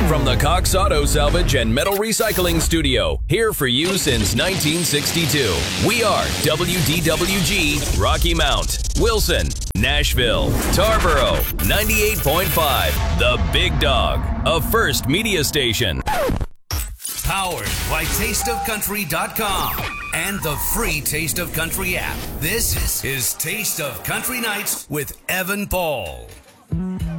From the Cox Auto Salvage and Metal Recycling Studio, here for you since 1962. We are WDWG, Rocky Mount, Wilson, Nashville, Tarboro, 98.5, The Big Dog, a First Media Station. Powered by TasteOfCountry.com and the free Taste of Country app. This is Taste of Country Nights with Evan Paul.